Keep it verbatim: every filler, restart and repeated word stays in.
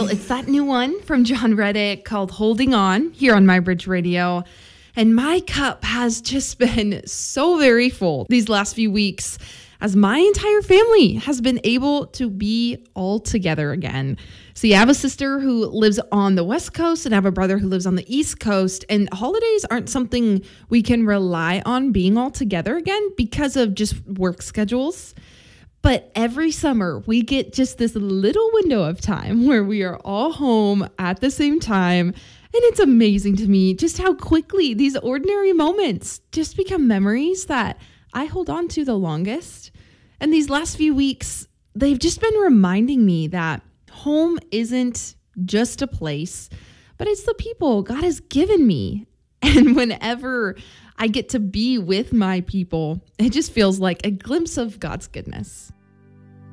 it's that new one from John Reddick called Holding On here on My Bridge Radio. And my cup has just been so very full these last few weeks as my entire family has been able to be all together again. So you have a sister who lives on the West Coast and I have a brother who lives on the East Coast. And holidays aren't something we can rely on being all together again because of just work schedules. But every summer, we get just this little window of time where we are all home at the same time. And it's amazing to me just how quickly these ordinary moments just become memories that I hold on to the longest. And these last few weeks, they've just been reminding me that home isn't just a place, but it's the people God has given me. And whenever I get to be with my people, it just feels like a glimpse of God's goodness.